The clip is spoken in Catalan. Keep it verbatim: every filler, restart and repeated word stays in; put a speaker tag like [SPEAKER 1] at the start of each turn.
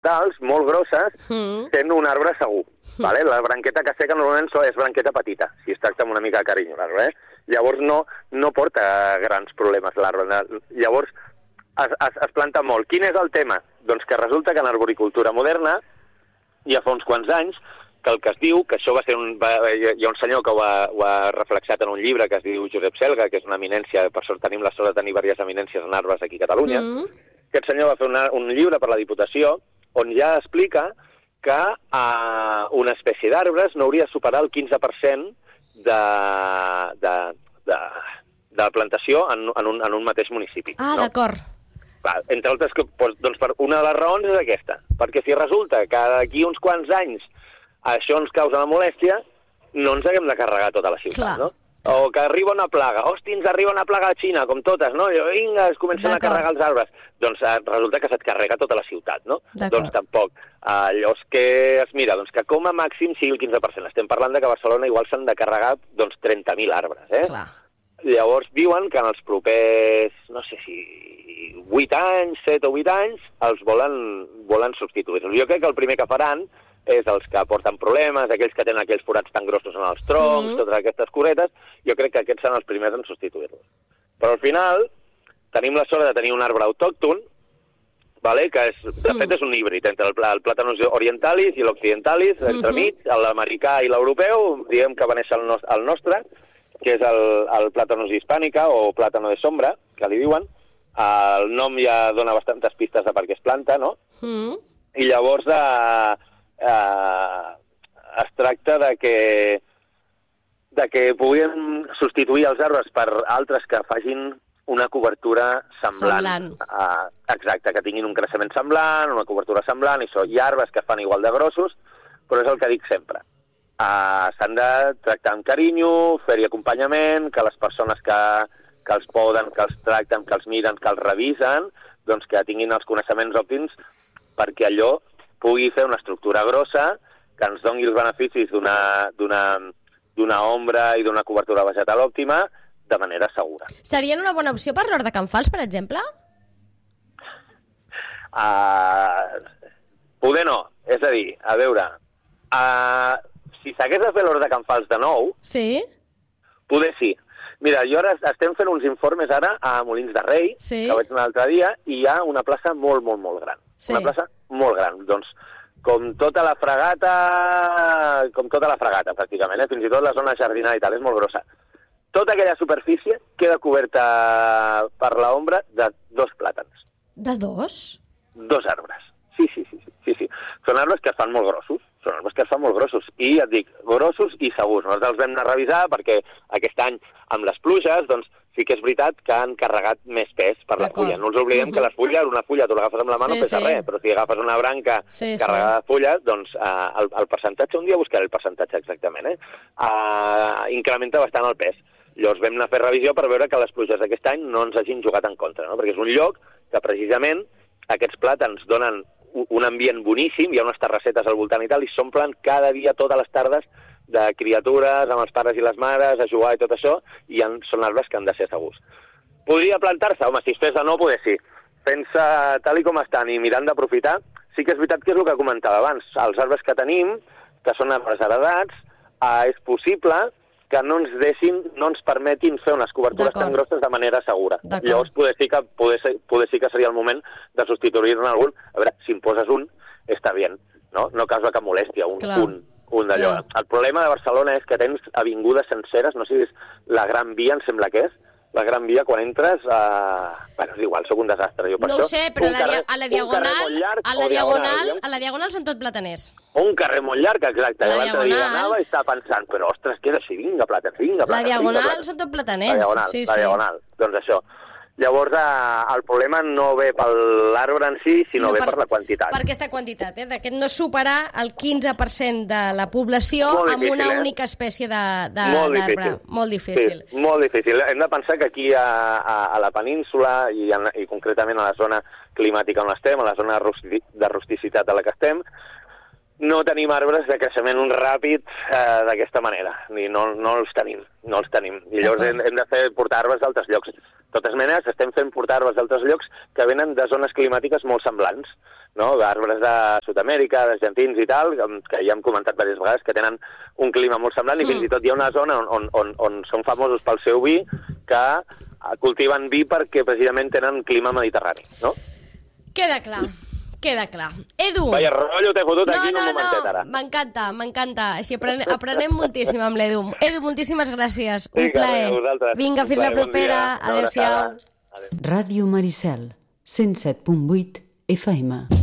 [SPEAKER 1] dals, molt grosses, mm. sent un arbre segur. Mm. Vale? La branqueta que seca normalment és branqueta petita, si es tracta amb una mica de carinyo l'arbre. Eh? Llavors no, no porta grans problemes l'arbre. Llavors es, es, es planta molt. Quin és el tema? Doncs que resulta que en arboricultura moderna, ja fa uns quants anys, que el que es diu, que això va ser un... Va, hi ha un senyor que ho ha, ho ha reflexat en un llibre que es diu Josep Selga, que és una eminència, per sort tenim la sort de tenir diverses eminències en arbres aquí a Catalunya. Mm. Aquest senyor va fer una, un llibre per la Diputació on ja explica que uh, una espècie d'arbres no hauria de superar el quinze per cent de, de, de, de la plantació en, en, un, en un mateix municipi.
[SPEAKER 2] Ah, no? D'acord.
[SPEAKER 1] Entre altres, doncs per una de les raons és aquesta, perquè si resulta que d'aquí uns quants anys això ens causa una molèstia, no ens haguem de carregar tota la ciutat, clar, no? O que arriba una plaga, hosti, ens arriba una plaga a Xina, com totes, no? I vinga, es comencen a carregar els arbres. Doncs eh, resulta que se't carrega tota la ciutat, no? Doncs tampoc. Uh, llavors, què es mira? Doncs que com a màxim sigui el quinze per cent. Estem parlant de que a Barcelona igual s'han de carregar doncs, trenta mil arbres, eh? Clar. Llavors diuen que en els propers, no sé si vuit anys, set o vuit anys, els volen, volen substituir-los. Jo crec que el primer que faran és els que porten problemes, aquells que tenen aquells forats tan grossos en els troncs, mm. totes aquestes curetes, jo crec que aquests seran els primers en substituir-los. Però al final tenim la sort de tenir un arbre autòcton, vale? Que és, de fet és un híbrid entre el, el plàtanus orientalis i l'occidentalis, mm-hmm. entremig, l'americà i l'europeu, diguem que va néixer el, no, el nostre, que és el, el plàtanus hispànica o plàtano de sombra, que li diuen. El nom ja dona bastantes pistes de per què es planta, no? Mm. I llavors eh, eh, es tracta de que de que puguin substituir els arbres per altres que facin una cobertura semblant. semblant. A, exacte, que tinguin un creixement semblant, una cobertura semblant, i això. Hi ha arbres que fan igual de grossos, però és el que dic sempre. Uh, s'han de tractar amb carinyo, fer-hi acompanyament, que les persones que, que els poden, que els tracten, que els miren, que els revisen, doncs que tinguin els coneixements òptims perquè allò pugui fer una estructura grossa que ens doni els beneficis d'una d'una d'una ombra i d'una cobertura vegetal òptima de manera segura.
[SPEAKER 2] Serien una bona opció per l'hort de Can Fals, per exemple?
[SPEAKER 1] Uh, poder no. És a dir, a veure, uh, si s'hagués de fer l'hort de Can Fals de nou,
[SPEAKER 2] sí?
[SPEAKER 1] Poder sí. Mira, jo ara estem fent uns informes ara a Molins de Rei, sí. que vaig anar l'altre dia, i hi ha una plaça molt, molt, molt gran. Sí. Una plaça molt gran. Doncs, com tota la fregata, com tota la fregata, pràcticament, eh? Fins i tot la zona jardinada i tal, és molt grossa. Tota aquella superfície queda coberta per l'ombra de dos plàtans.
[SPEAKER 2] De dos?
[SPEAKER 1] Dos arbres. Sí, sí, sí, sí, sí. Són arbres que es fan molt grossos. Són arbres que es fan molt grossos. I et dic, grossos i segurs. Nosaltres els vam anar a revisar perquè aquest any, amb les pluges, doncs sí que és veritat que han carregat més pes per la fulla. No ens oblidem uh-huh. que les fulles, una fulla, tu l'agafes amb la mà, sí, no pesa sí. res, però si agafes una branca sí, carregada sí. de fulles, doncs uh, el, el percentatge, un dia buscaré el percentatge exactament, eh? uh, incrementa bastant el pes. Llavors vam anar a fer revisió per veure que les pluges d'aquest any no ens hagin jugat en contra, no? Perquè és un lloc que precisament aquests plàtans donen un ambient boníssim, hi ha unes terrassetes al voltant i tal, i s'omplen cada dia, totes les tardes, de criatures, amb els pares i les mares, a jugar i tot això, i han, són arbres que han de ser segurs. Podria plantar-se? Home, si es fes de nou, poder sí. Fent-se tal i com estan i mirant d'aprofitar, sí que és veritat que és el que comentava abans. Els arbres que tenim, que són arbres heredats, eh, és possible que no ens deixin, no ens permetin fer unes cobertures tan grosses de manera segura. Llavors, poder sí, que, poder, poder sí que seria el moment de substituir-ne algun. A veure, si en poses un, està bé, no? No causa cap molèstia, un, un, un d'allò. Yeah. El problema de Barcelona és que tens avingudes senceres, no sé si és la Gran Via, em sembla que és, la Gran Via, quan entres, uh... bueno, és igual, soc un desastre, jo per
[SPEAKER 2] no
[SPEAKER 1] això.
[SPEAKER 2] No ho sé, però a la, carrer, a la diagonal, llarg, a la diagonal, diagonal, a la diagonal són tot plataners.
[SPEAKER 1] Un carrer molt llarg, exacte. L'altre dia anava i estava pensant, però ostres, queda així, vinga, plàtan, vinga, plàtan.
[SPEAKER 2] La diagonal
[SPEAKER 1] vinga,
[SPEAKER 2] són tot plataners.
[SPEAKER 1] La diagonal,
[SPEAKER 2] sí,
[SPEAKER 1] la
[SPEAKER 2] sí.
[SPEAKER 1] diagonal, doncs això. Llavors, eh, el problema no ve per l'arbre en si, sinó, sinó ve per, per la quantitat.
[SPEAKER 2] Per aquesta quantitat, eh? D'aquest no superar el quinze per cent de la població
[SPEAKER 1] molt
[SPEAKER 2] amb
[SPEAKER 1] difícil,
[SPEAKER 2] una
[SPEAKER 1] eh?
[SPEAKER 2] única espècie d'arbre.
[SPEAKER 1] Molt difícil.
[SPEAKER 2] Molt difícil.
[SPEAKER 1] Sí, molt difícil. Hem de pensar que aquí a, a, a la península i, en, i concretament a la zona climàtica on estem, a la zona rusti, de rusticitat a la que estem, no tenim arbres de creixement ràpid eh, d'aquesta manera. Ni no, no els tenim, no els tenim. I llavors hem, hem de fer portar arbres d'altres llocs. De totes maneres, estem fent portar arbres d'altres llocs que venen de zones climàtiques molt semblants. no? Arbres de Sud-amèrica, d'argentins i tal, que ja hem comentat diverses vegades, que tenen un clima molt semblant, mm. i fins i tot hi ha una zona on, on, on són famosos pel seu vi, que cultiven vi perquè precisament tenen clima mediterrani, no?
[SPEAKER 2] Queda clar. Queda clar. Edu!
[SPEAKER 1] Vaya rotllo t'he fotut
[SPEAKER 2] no,
[SPEAKER 1] aquí en
[SPEAKER 2] no,
[SPEAKER 1] un momentet, ara.
[SPEAKER 2] No, m'encanta, m'encanta. Així aprenem, aprenem moltíssim amb l'Edu. Edu, moltíssimes gràcies. Un
[SPEAKER 1] sí,
[SPEAKER 2] plaer. Vinga, fins la propera.
[SPEAKER 1] Bon
[SPEAKER 2] Adéu-siau.
[SPEAKER 3] Ràdio Maricel, cent set punt vuit F M.